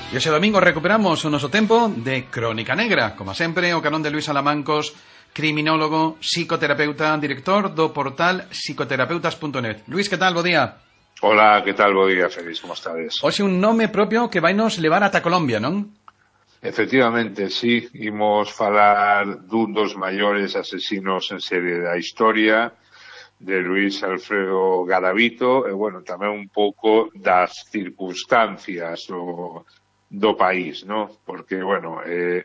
E ese domingo recuperamos o noso tempo de Crónica Negra. Como sempre, o carón de Luís Alamancos, criminólogo, psicoterapeuta, director do portal psicoterapeutas.net. Luís, que tal? Bo día. Hola, que tal? Bo día, Félix, como estades? Hoxe un nome propio que vai nos levar ata Colombia, non? Efectivamente, sí, imos falar dun dos maiores asesinos en serie da historia, de Luis Alfredo Garavito, e, bueno, tamén un pouco das circunstancias do país, ¿no? Porque, bueno,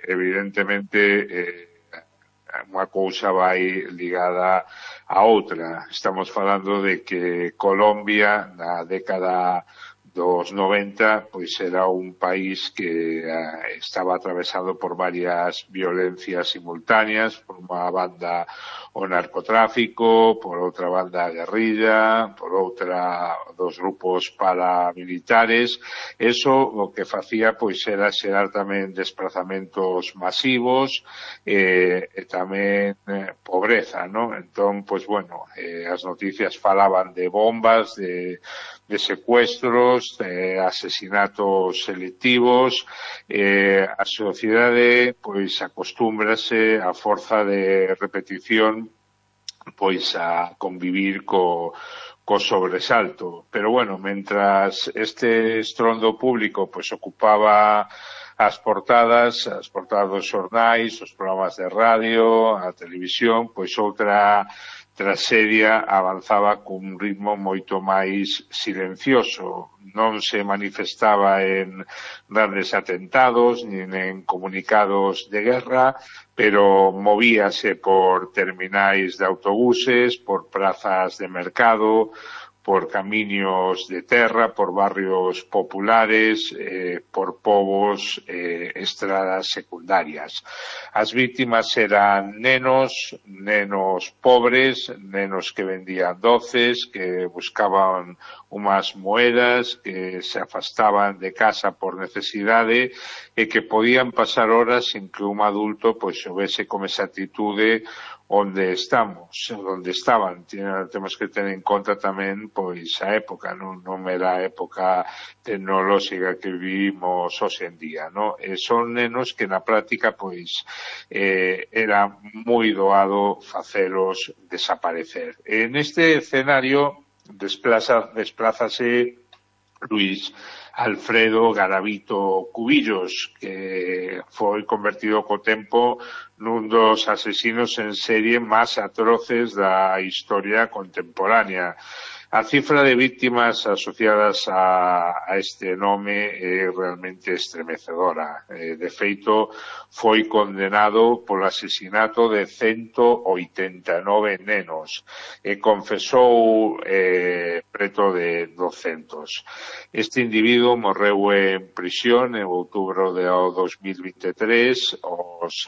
evidentemente unha cousa vai ligada a outra. Estamos falando de que Colombia, na década dos 90, pois era un país que estaba atravesado por varias violencias simultáneas, por unha banda o narcotráfico, por outra banda a guerrilla, por outra dos grupos paramilitares. Eso o que facía pois era xerar tamén desplazamentos masivos e tamén pobreza, ¿no? Entón, pois bueno, as noticias falaban de bombas, de secuestros, de asesinatos selectivos. A sociedade pois acostúmbrase a forza de repetición pois a convivir co sobresalto. Pero bueno, mentras este estrondo público pois ocupaba as portadas dos xornais, os programas de radio, a televisión, pois outra traxedia avanzaba cun ritmo moito máis silencioso. Non se manifestaba en grandes atentados, nin en comunicados de guerra, pero movíase por terminais de autobuses, por prazas de mercado, por camiños de terra, por barrios populares, por povos, estradas secundarias. As vítimas eran nenos pobres, nenos que vendían doces, que buscaban unhas moedas, que se afastaban de casa por necesidade e que podían pasar horas sin que un adulto pois houvese con esa actitude onde estaban. Temos que ter en conta tamén pois a época, non era a época tecnolóxica que vivimos hoxe en día, non? Son nenos que na práctica pois era moi doado facelos desaparecer. Neste escenario desplázase Luis Alfredo Garavito Cubillos, que foi convertido co tempo nun dos asesinos en serie máis atroces da historia contemporánea. A cifra de víctimas asociadas a este nome é realmente estremecedora. De feito, foi condenado polo asesinato de 189 nenos e confesou preto de 200. Este individuo morreu en prisión en outubro de 2023 aos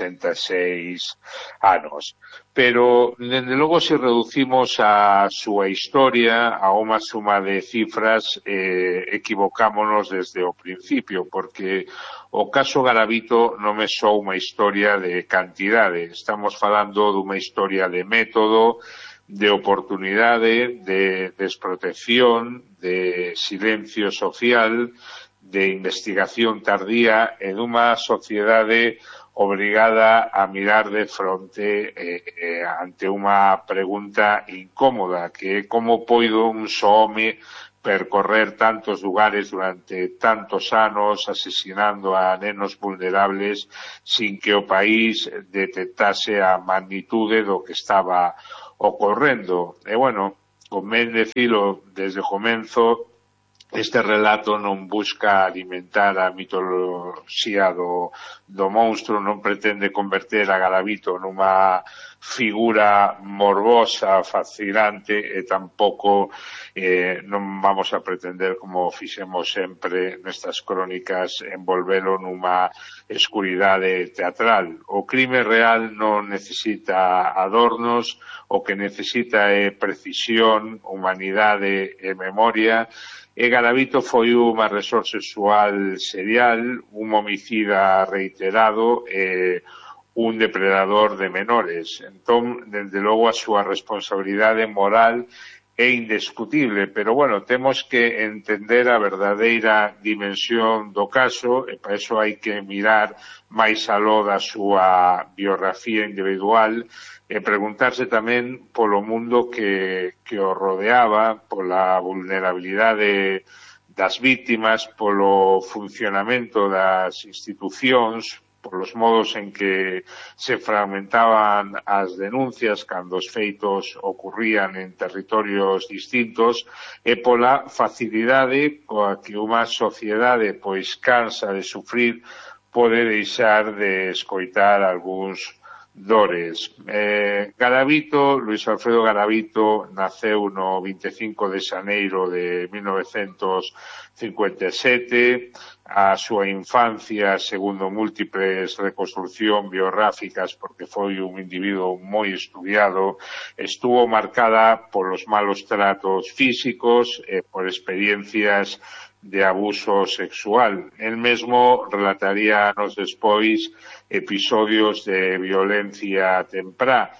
66 anos. Pero, dende logo, se reducimos a súa historia a unha suma de cifras, equivocámonos desde o principio, porque o caso Garavito non é só unha historia de cantidade. Estamos falando dunha historia de método, de oportunidade, de desprotección, de silencio social, de investigación tardía e dunha sociedade obrigada a mirar de fronte ante unha pregunta incómoda, que é como poido un só home percorrer tantos lugares durante tantos anos asesinando a nenos vulnerables sin que o país detectase a magnitude do que estaba ocorrendo. E, bueno, convén decilo desde o comenzo, este relato non busca alimentar a mitoloxía do monstro, non pretende converter a Garavito nunha figura morbosa, fascinante, e tampouco non vamos a pretender, como fixemos sempre nestas crónicas, envolvelo nunha escuridade teatral. O crime real non necesita adornos, o que necesita é precisión, humanidade e memoria. Garavito foi un agresor sexual serial, un homicida reiterado e un depredador de menores. Entón, desde logo, a súa responsabilidade moral é indiscutible, pero bueno, temos que entender a verdadeira dimensión do caso e para iso hai que mirar máis aló da súa biografía individual e preguntarse tamén polo mundo que o rodeaba, pola vulnerabilidade das vítimas, polo funcionamento das institucións, polos modos en que se fragmentaban as denuncias cando os feitos ocurrían en territorios distintos e pola facilidade coa que unha sociedade pois cansa de sufrir pode deixar de escoitar algúns dores. Luis Alfredo Garavito naceu no 25 de xaneiro de 1957. A súa infancia, segundo múltiples reconstruccións biográficas, porque foi un individuo moi estudiado, estuvo marcada polos malos tratos físicos e por experiencias de abuso sexual. El mesmo relataría anos despois episodios de violencia temprá.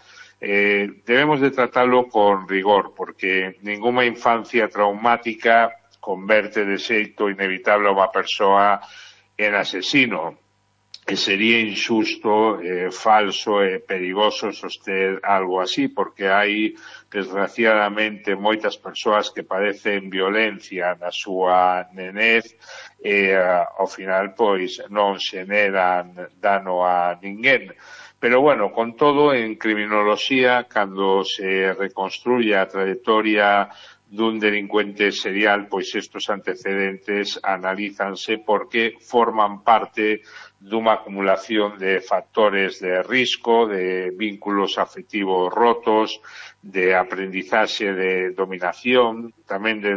Debemos de tratarlo con rigor, porque ninguna infancia traumática converte de xeito inevitable a unha persoa en asesino. E sería injusto, falso e perigoso soster algo así, porque hai, desgraciadamente, moitas persoas que padecen violencia na súa nenez e, ao final, pois, non xeneran dano a ninguén. Pero, bueno, con todo, en criminoloxía, cando se reconstruye a trayectoria dun delincuente serial, pois estos antecedentes analízanse porque forman parte dunha acumulación de factores de risco, de vínculos afectivos rotos, de aprendizaxe de dominación, tamén de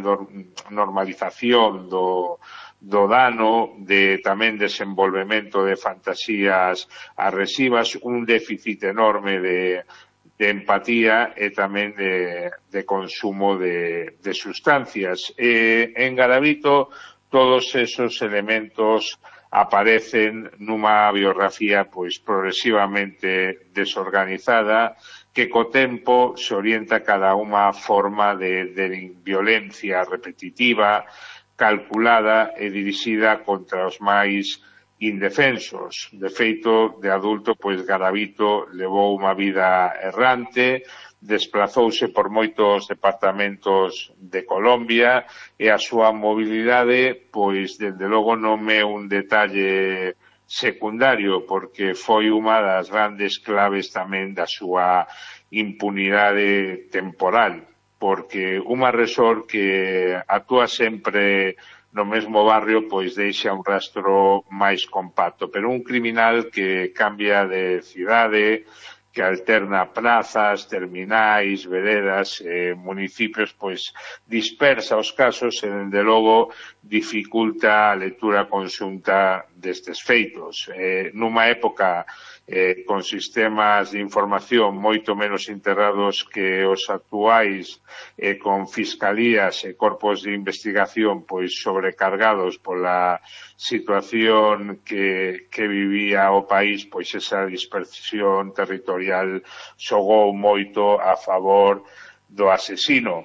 normalización do dano, de tamén desenvolvemento de fantasías agresivas, un déficit enorme de empatía e tamén de consumo de sustancias. En Garavito todos esos elementos aparecen nunha biografía pois progresivamente desorganizada que co tempo se orienta cada unha forma de violencia repetitiva, calculada e dirixida contra os máis indefensos. De feito, de adulto, pois Garavito levou unha vida errante, desplazouse por moitos departamentos de Colombia e a súa mobilidade, pois, dende logo non é un detalle secundario, porque foi unha das grandes claves tamén da súa impunidade temporal, porque un agresor que actúa sempre no mesmo barrio, pois deixa un rastro máis compacto. Pero un criminal que cambia de cidade, que alterna plazas, terminais, veredas, municipios, pois dispersa os casos e, dende logo, dificulta a lectura conxunta destes feitos. Nunha época con sistemas de información moito menos integrados que os actuais, con fiscalías e corpos de investigación pois sobrecargados pola situación que vivía o país, pois esa dispersión territorial xogou moito a favor do asesino.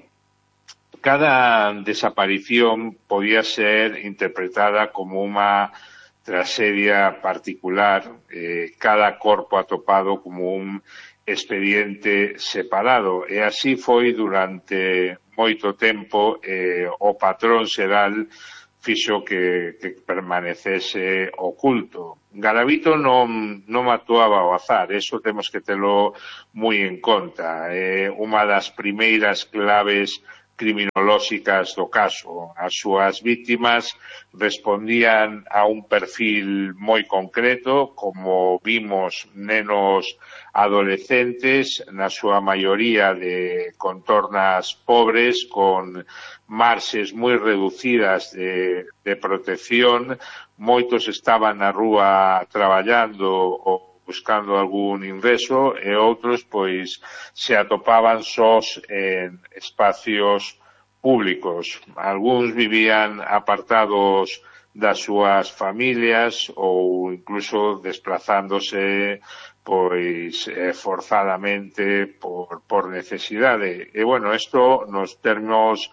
Cada desaparición podía ser interpretada como unha traxedia particular, cada corpo atopado como un expediente separado, e así foi durante moito tempo. O patrón xeral fixo que permanecese oculto. Garavito non actuaba ao azar, eso temos que telo moi en conta. Unha das primeiras claves criminolóxicas do caso. As súas vítimas respondían a un perfil moi concreto, como vimos, nenos adolescentes, na súa maioría de contornas pobres, con marxes moi reducidas de protección. Moitos estaban na rúa traballando ou buscando algún ingreso e outros pois se atopaban sós en espacios públicos. Algúns vivían apartados das súas familias ou incluso desplazándose pois forzadamente por necesidade. E, bueno, isto nos termos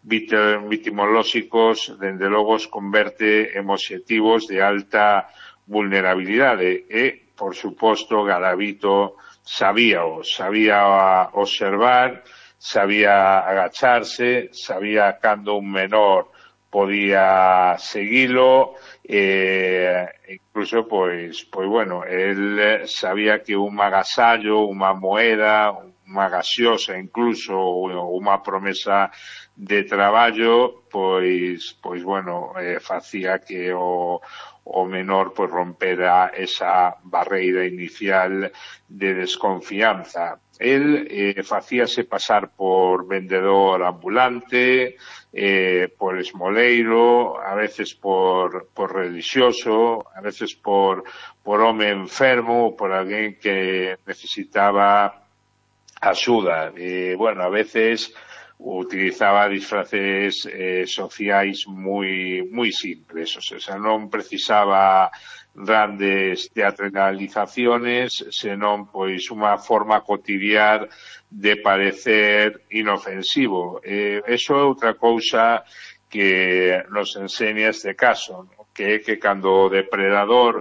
vitimolóxicos, dende logo, os converte en obxectivos de alta vulnerabilidade. E, por suposto, Garavito sabía observar, sabía agacharse, sabía cando un menor podía seguilo, incluso, pois bueno, el sabía que un agasallo, unha moeda, unha gaseosa, incluso unha promesa de traballo, pois bueno, facía que o menor pois rompera esa barreira inicial de desconfianza. El facíase pasar por vendedor ambulante, por esmoleiro, a veces por religioso, a veces por home enfermo, por alguén que necesitaba axuda. Bueno, a veces utilizaba disfraces sociais moi simples, o sea, non precisaba grandes teatralizaciones, senón pois unha forma cotidiana de parecer inofensivo. Eso é outra cousa que nos enseña este caso, ¿no? Que é que cando o depredador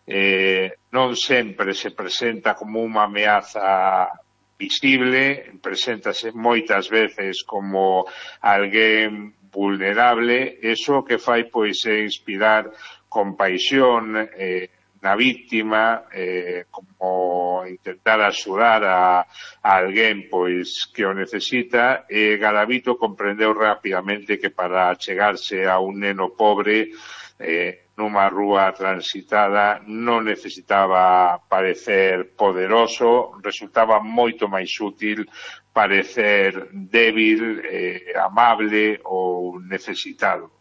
non sempre se presenta como unha ameaza visible, preséntase moitas veces como alguén vulnerable, eso que fai pois é inspirar compaixón na víctima, como intentar axudar a alguén pois que o necesita, e Garavito comprendeu rapidamente que para chegarse a un neno pobre nunha rúa transitada non necesitaba parecer poderoso, resultaba moito máis útil parecer débil, amable ou necesitado.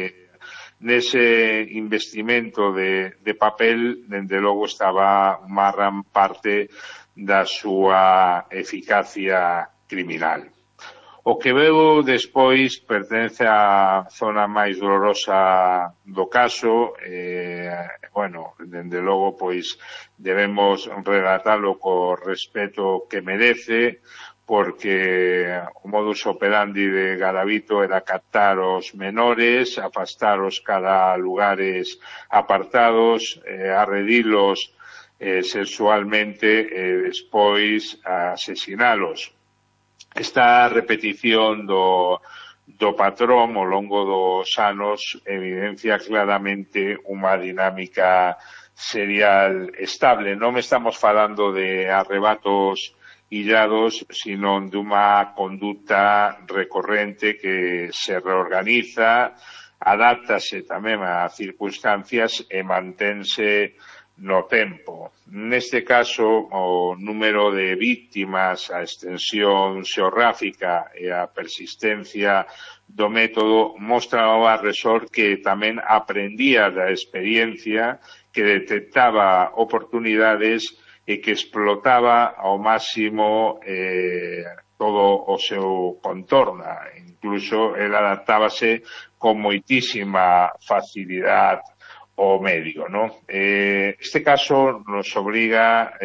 Nese investimento de papel, dende logo, estaba unha gran parte da súa eficacia criminal. O que veu despois pertence á zona máis dolorosa do caso, bueno, dende logo, pois, debemos relatalo co respeto que merece, porque o modus operandi de Garavito era captar os menores, afastaros cada lugares apartados, arredilos sexualmente e despois asesinalos. Esta repetición do patrón ao longo dos anos evidencia claramente unha dinámica serial estable. Non estamos falando de arrebatos illados, sino dunha conduta recorrente que se reorganiza, adáptase tamén a circunstancias e mantense no tempo. Neste caso, o número de víctimas, a extensión xeográfica e a persistencia do método mostra ao agresor que tamén aprendía da experiencia, que detectaba oportunidades e que explotaba ao máximo todo o seu contorno. Incluso el adaptábase con moitísima facilidade o medio, ¿no? Este caso nos obliga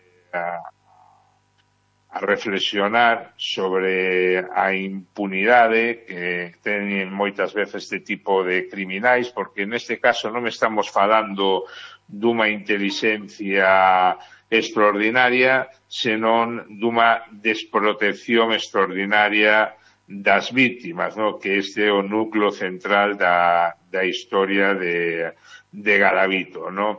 a reflexionar sobre a impunidade que teñen moitas veces este tipo de criminais, porque neste caso non estamos falando dunha inteligencia extraordinaria, senón dunha desprotección extraordinaria das víctimas, ¿no? Que este é o núcleo central da historia de Garavito, ¿no?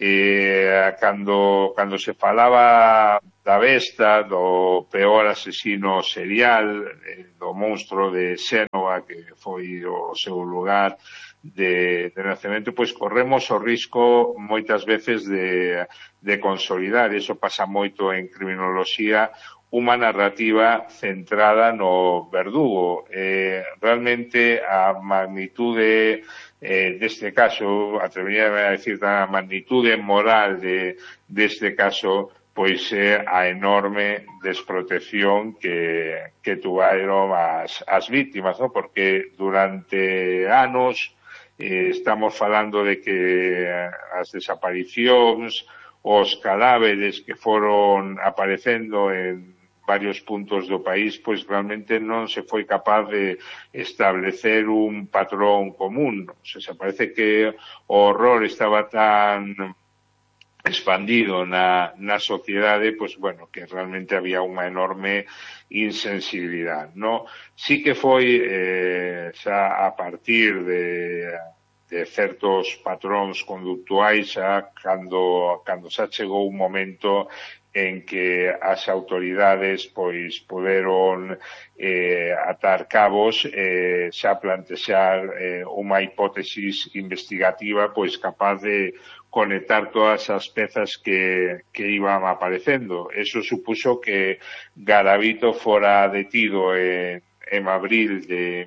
Cando se falaba da besta, do peor asesino serial, do monstro de Xénova, que foi o seu lugar de nacemento, pois corremos o risco moitas veces de consolidar, iso pasa moito en criminoloxía, unha narrativa centrada no verdugo. Realmente a magnitude deste caso, atreveríame a decir, a magnitude moral deste caso, pois é a enorme desprotección que tuvaron as víctimas, ¿no? Porque durante anos estamos falando de que as desaparicións os cadáveres que foron aparecendo en varios puntos do país, pois realmente non se foi capaz de establecer un patrón común. O sea, parece que o horror estaba tan expandido na sociedade, pois, bueno, que realmente había unha enorme insensibilidade, no? Sí que foi xa a partir de certos patróns conductuais xa cando xa chegou un momento en que as autoridades pois poderon atar cabos xa plantexar unha hipótesis investigativa pois capaz de conectar todas as pezas que iban aparecendo. Eso supuso que Garavito fora detido en abril de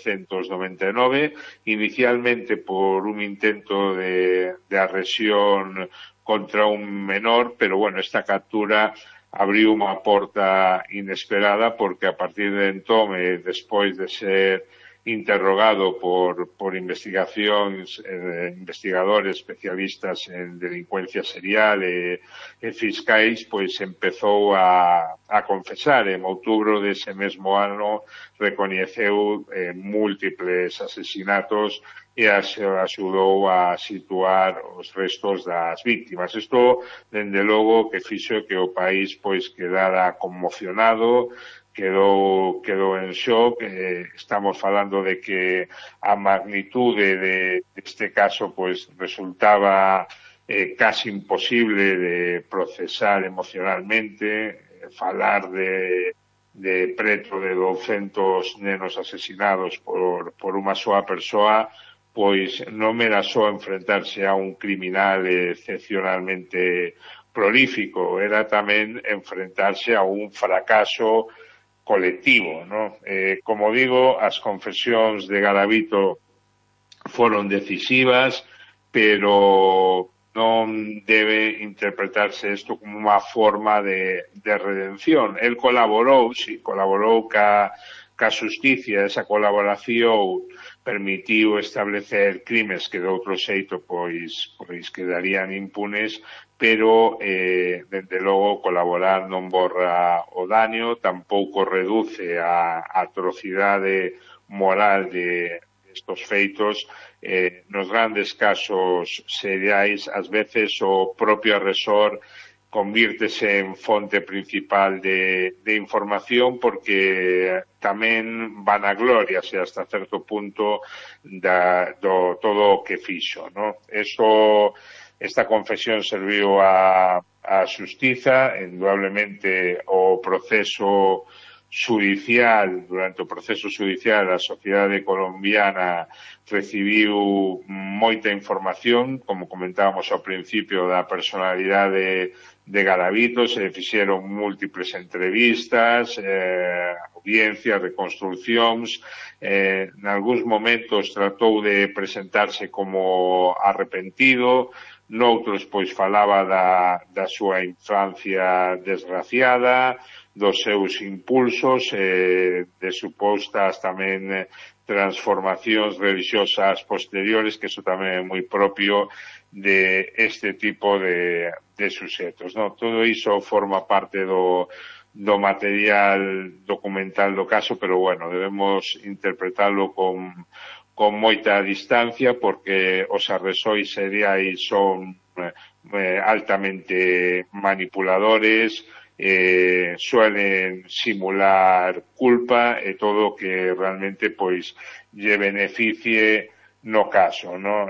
1999, inicialmente por un intento de agresión contra un menor, pero bueno, esta captura abriu unha porta inesperada porque a partir de entón, despois de ser interrogado por investigadores especialistas en delincuencia serial e fiscais, pois empezou a confesar. En outubro dese mesmo ano recoñeceu múltiples asesinatos e axudou a situar os restos das víctimas. Isto, dende logo, que fixo que o país pois quedara conmocionado, quedou en shock. Estamos falando de que a magnitude deste caso pois resultaba casi imposible de procesar emocionalmente, falar de preto de 200 nenos asesinados por unha soa persoa, pois non era só enfrentarse a un criminal excepcionalmente prolífico, era tamén enfrentarse a un fracaso colectivo, ¿no? Como digo, as confesións de Garavito foron decisivas, pero non debe interpretarse isto como unha forma de redención. El colaborou ca xusticia. Esa colaboración permitiu establecer crimes que de outro xeito pois quedarían impunes, pero dende logo colaborar non borra o daño, tampouco reduce a atrocidade moral de estos feitos. Nos grandes casos seriais, ás veces o propio agresor convírtese en fonte principal de información porque tamén vanagloriase hasta certo punto do todo o que fixo, ¿no? Esta confesión serviu a xustiza, indudablemente o proceso judicial, durante o proceso judicial a sociedade colombiana recibiu moita información, como comentábamos ao principio, da personalidade de Garavito. Se fixeron múltiples entrevistas, audiencias, reconstruccións. Nalgúns momentos tratou de presentarse como arrepentido, noutros pois falaba da súa infancia desgraciada, dos seus impulsos, de supostas tamén transformacións religiosas posteriores, que iso tamén é moi propio de este tipo de suxetos, ¿no? Todo iso forma parte do material documental do caso, pero bueno, debemos interpretarlo con moita distancia porque os agresores seriais son altamente manipuladores, suelen simular culpa e todo que realmente pois lle beneficie no caso, ¿no?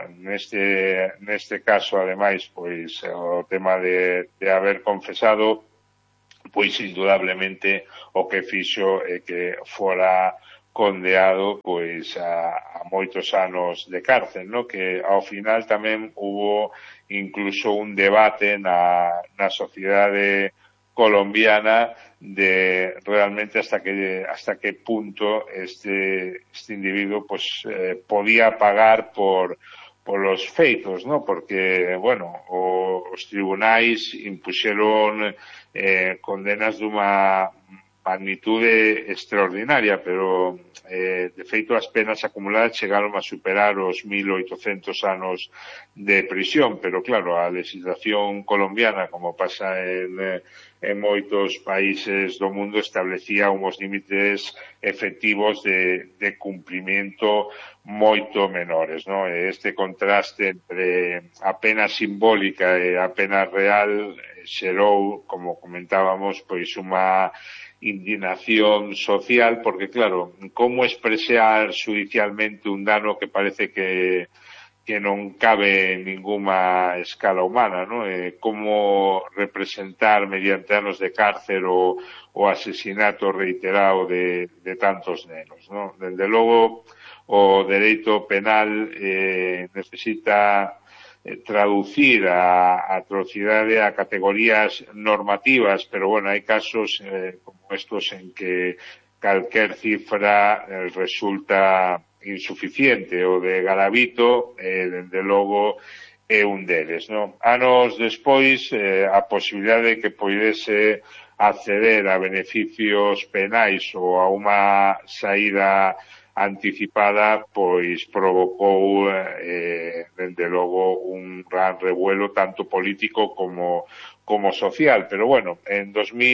Neste caso, ademais, pois o tema de haber confesado, pois indudablemente o que fixo é que fora condeado pois a moitos anos de cárcel, ¿no? Que ao final tamén hubo incluso un debate na sociedade colombiana de realmente hasta que punto este individuo pues podía pagar por los feitos, ¿no? Porque, bueno, os tribunais impuxeron condenas dunha magnitude extraordinaria, pero de feito as penas acumuladas chegaron a superar os 1.800 anos de prisión, pero claro, a legislación colombiana, como pasa en moitos países do mundo, establecía uns límites efectivos de cumprimento moito menores, ¿no? Este contraste entre a pena simbólica e a pena real xerou, como comentábamos, pois unha indignación social, porque claro, como expresar judicialmente un dano que parece que non cabe en ninguna escala humana, ¿no? Como representar mediante anos de cárcel o asesinato reiterado de tantos nenos, ¿no? Dende logo, o dereito penal necesita traducir a atrocidade a categorías normativas, pero bueno, hai casos como estos en que calquer cifra resulta insuficiente. O de Garavito, dende logo, é un deles, non? Anos despois, a posibilidade de que poidese acceder a beneficios penais ou a unha saída anticipada, pois provocou dende logo un gran revuelo tanto político como social. Pero bueno, en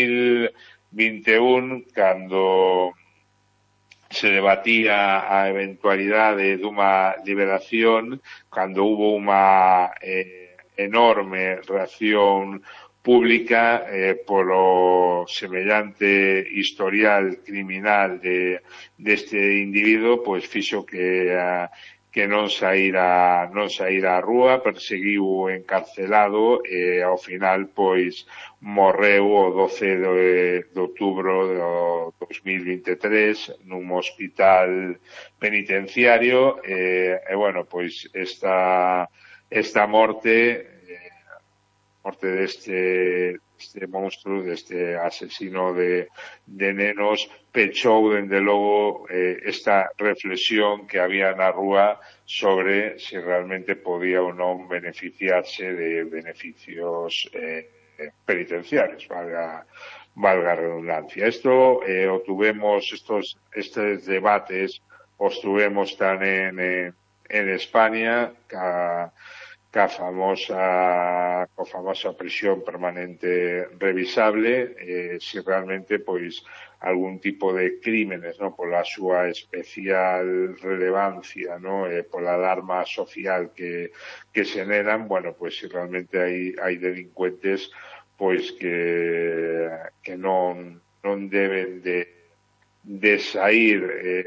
2021, cando se debatía a eventualidade dunha liberación, cando hubo unha enorme reacción pública polo semellante historial criminal deste individuo, pois fixo que non saíra á rúa, perseguiu encarcelado e ao final pois morreu o 12 de outubro do 2023 nun hospital penitenciario e bueno, pois esta morte deste monstruo, deste asesino de nenos, pechou dende logo esta reflexión que había na rúa sobre se realmente podía ou non beneficiarse de beneficios penitenciarios, valga a redundancia. Esto o tuvemos, estes debates os tuvemos tamén en España, ca famosa prisión permanente revisable, se realmente pois algún tipo de crímenes, no, pola súa especial relevancia, no, pola alarma social que xeneran, bueno, pois se realmente hai delincuentes pois que non deben de sair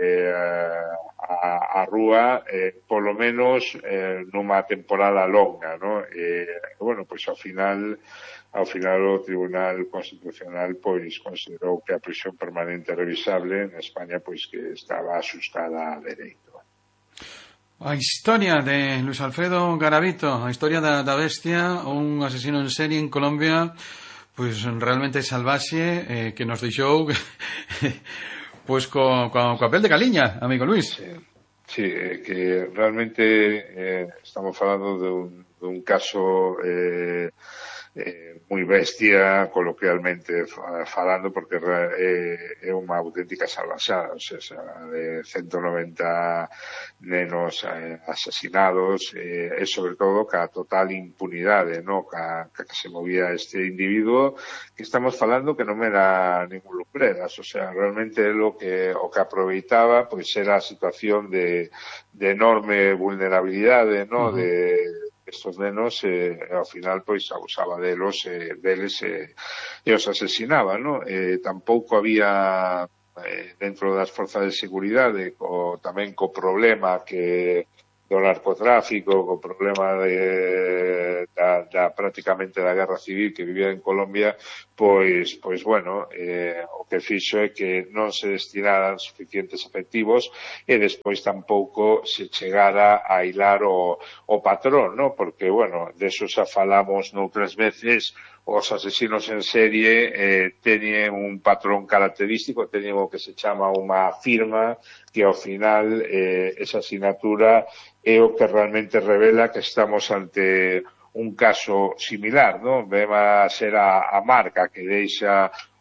a rúa polo menos nunha temporada longa, ¿no? Bueno, pois ao final o Tribunal Constitucional pois considerou que a prisión permanente revisable en España pois que estaba asustada a dereito. A historia de Luis Alfredo Garavito, a historia da bestia, un asesino en serie en Colombia, pois realmente salvaxe, que nos deixou pois con papel de caliña, amigo Luis. Sí, que realmente estamos falando dun caso moi bestia, coloquialmente falando, porque é unha auténtica salvaxada, o sea, de 190 nenos asesinados, e sobre todo ca total impunidade, no, ca que se movía este individuo, que estamos falando que non era ningún lumbreras, o sea, realmente o que aproveitaba pois era a situación de enorme vulnerabilidade, no, de estos nenos, ao final pois abusaba deles e os asesinaba, no? Tampouco había dentro das forzas de seguridade tamén co problema do narcotráfico, co problema da prácticamente da guerra civil que vivía en Colombia, pois bueno, o que fixo é que non se destinaran suficientes efectivos e despois tampouco se chegara a hilar o patrón, ¿no? Porque, bueno, deso xa falamos noutras veces, os asesinos en serie teñen un patrón característico, teñen o que se chama unha firma, que ao final esa asignatura é o que realmente revela que estamos ante un caso similar, ¿no? Vem a ser a marca que deixa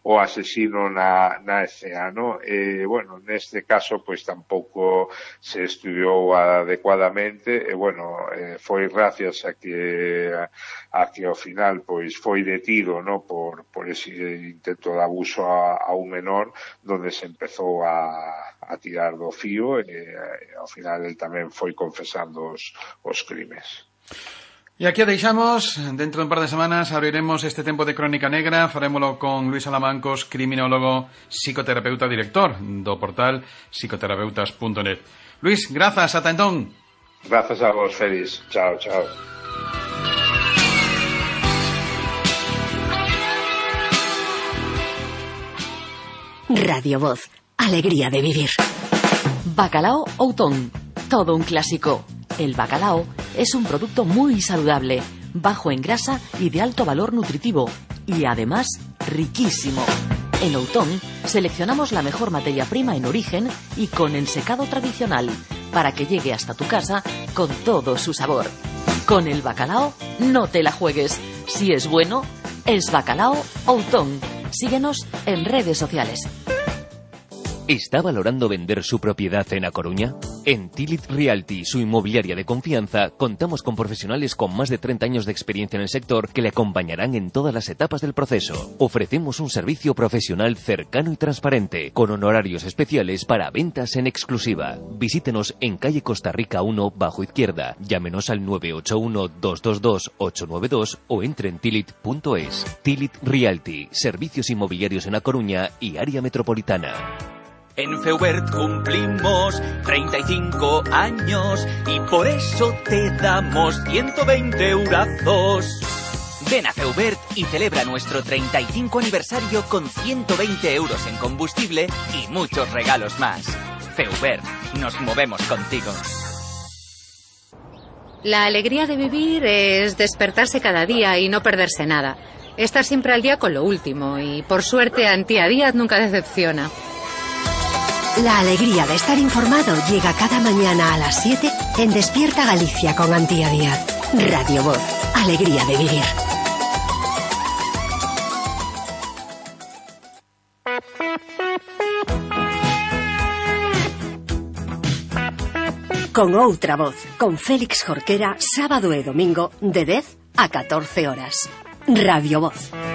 o asesino na escena, ¿no? Bueno, neste caso, pois tampouco se estudiou adecuadamente, foi gracias a que ao final, pois, foi detido, ¿no? por ese intento de abuso a un menor, donde se empezou a tirar do fío, ao final el tamén foi confesando os crimes. E aquí a deixamos. Dentro de un par de semanas abriremos este tempo de Crónica Negra. Farémolo con Luis Alamancos, criminólogo, psicoterapeuta, director do portal psicoterapeutas.net. Luis, grazas, ata entón. Grazas a vos, Félix. Chao, chao. Radio Voz, alegría de vivir. Bacalao Outón, todo un clásico. El bacalao es un producto muy saludable, bajo en grasa y de alto valor nutritivo, y además riquísimo. En Outón seleccionamos la mejor materia prima en origen y con ensecado tradicional, para que llegue hasta tu casa con todo su sabor. Con el bacalao no te la juegues. Si es bueno, es Bacalao Outón. Síguenos en redes sociales. ¿Está valorando vender su propiedad en A Coruña? En Tilit Realty, su inmobiliaria de confianza, contamos con profesionales con más de 30 años de experiencia en el sector que le acompañarán en todas las etapas del proceso. Ofrecemos un servicio profesional cercano y transparente, con honorarios especiales para ventas en exclusiva. Visítenos en calle Costa Rica 1, bajo izquierda. Llámenos al 981-222-892 o entre en tilit.es. Tilit Realty, servicios inmobiliarios en A Coruña y área metropolitana. En Feubert cumplimos 35 años y por eso te damos 120 eurazos. Ven a Feubert y celebra nuestro 35 aniversario con 120 euros en combustible y muchos regalos más. Feubert, nos movemos contigo. La alegría de vivir es despertarse cada día y no perderse nada. Estar siempre al día con lo último y, por suerte, Antía Díaz nunca decepciona. La alegría de estar informado llega cada mañana a las 7 en Despierta Galicia con Antía Díaz. Radio Voz, alegría de vivir. Con outra voz, con Félix Jorquera, sábado e domingo de 10 a 14 horas. Radio Voz.